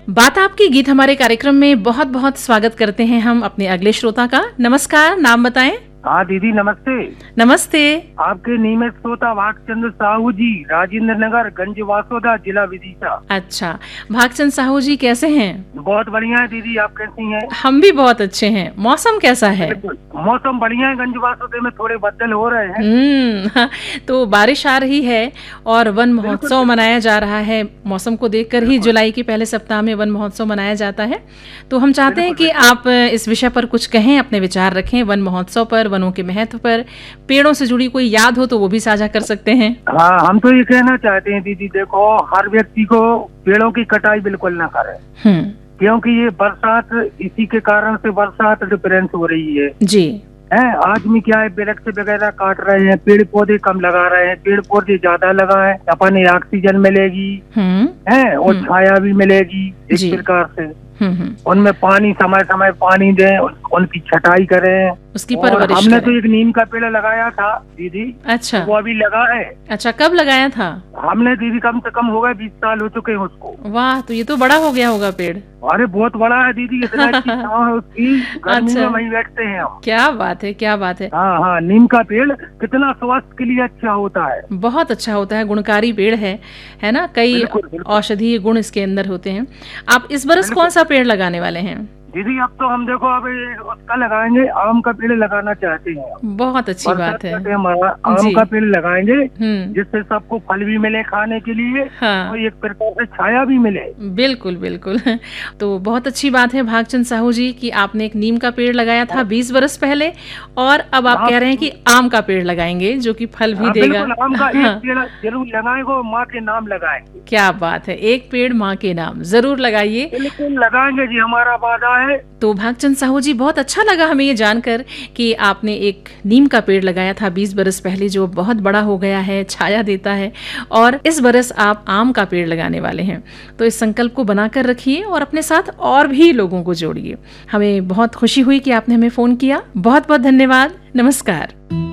बात आपकी गीत हमारे कार्यक्रम में बहुत बहुत स्वागत करते हैं हम अपने अगले श्रोता का। नमस्कार, नाम बताएं। हाँ दीदी नमस्ते। नमस्ते। आपके नियमित श्रोता भागचंद्र साहू जी, राजेंद्र नगर, गंज वासोदा, जिला विदिशा। अच्छा, भागचंद साहू जी कैसे हैं? बहुत बढ़िया है दीदी, आप कैसी हैं? हम भी बहुत अच्छे हैं। मौसम कैसा है? मौसम बढ़िया है, गंज वासोदे में थोड़े बदल हो रहे हैं। तो बारिश आ रही है और वन महोत्सव मनाया जा रहा है। मौसम को देखकर ही जुलाई के पहले सप्ताह में वन महोत्सव मनाया जाता है। तो हम चाहते हैं कि आप इस विषय पर कुछ कहें, अपने विचार रखें वन महोत्सव पर, वनों के महत्व पर, पेड़ों से जुड़ी कोई याद हो तो वो भी साझा कर सकते हैं। हाँ, हम तो ये कहना चाहते हैं दीदी, देखो हर व्यक्ति को पेड़ों की कटाई बिल्कुल ना करे, क्योंकि ये बरसात, इसी के कारण से बरसात डिफरेंस हो रही है जी। आदमी क्या है, वृक्ष वगैरह काट रहे हैं, पेड़ पौधे कम लगा रहे हैं। पेड़ पौधे ज्यादा लगाएं, अपन ऑक्सीजन मिलेगी और छाया भी मिलेगी इस प्रकार से। उनमें पानी समय समय पानी दें, उनकी छटाई करें, उसकी परवरिश हमने करें। तो एक नीम का पेड़ लगाया था दीदी। अच्छा, वो अभी लगा है। अच्छा, कब लगाया था? हमने दीदी कम से कम हो गए 20 साल हो चुके हैं उसको। वाह, तो ये तो बड़ा हो गया होगा पेड़। अरे बहुत बड़ा है दीदी, इतना अच्छी छांव है उसकी, गर्मी में वहीं बैठते हैं हम। क्या बात है, क्या बात है। हाँ हाँ, नीम का पेड़ कितना स्वास्थ्य के लिए अच्छा होता है। बहुत अच्छा होता है, गुणकारी पेड़ है ना, कई औषधीय गुण इसके अंदर होते हैं। आप इस बरस कौन सा पेड़ लगाने वाले हैं? दीदी अब तो हम देखो अब उसका लगाएंगे, आम का पेड़ लगाना चाहते हैं। बहुत अच्छी बात है। हमारा आम का पेड़ लगाएंगे जिससे सबको फल भी मिले खाने के लिए, हाँ। और एक प्रकार से छाया भी मिले। बिल्कुल बिल्कुल। तो बहुत अच्छी बात है भागचंद साहू जी कि आपने एक नीम का पेड़ लगाया था 20 बरस पहले, और अब आप कह रहे हैं कि आम का पेड़ लगाएंगे जो कि फल भी देगा। आम का एक पेड़ जरूर लगाएंगे, माँ के नाम लगाएंगे। क्या बात है, एक पेड़ माँ के नाम जरूर लगाइए। बिल्कुल लगाएंगे जी, हमारा वादा है। तो भागचंद साहू जी, बहुत अच्छा लगा हमें ये जानकर कि आपने एक नीम का पेड़ लगाया था 20 बरस पहले, जो बहुत बड़ा हो गया है, छाया देता है, और इस बरस आप आम का पेड़ लगाने वाले हैं। तो इस संकल्प को बनाकर रखिए और अपने साथ और भी लोगों को जोड़िए। हमें बहुत खुशी हुई कि आपने हमें फोन किया। बहुत बहुत धन्यवाद। नमस्कार।